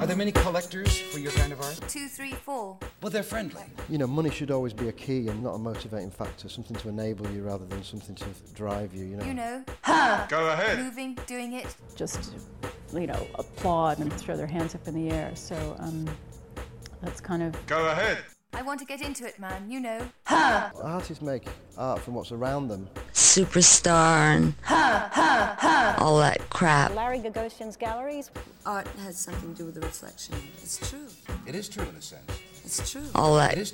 Are there many collectors for your kind of art? 2, 3, 4. Well, they're friendly. You know, money should always be a key and not a motivating factor, something to enable you rather than something to drive you, you know. You know. Go ahead. Moving, doing it. Just, applaud and throw their hands up in the air. So that's kind of... Go ahead. I want to get into it, man, you know. Artists make art from what's around them. Superstar and all that crap. Larry Gagosian's galleries. Art has something to do with the reflection. It's true. It is true in a sense. It's true. All that It is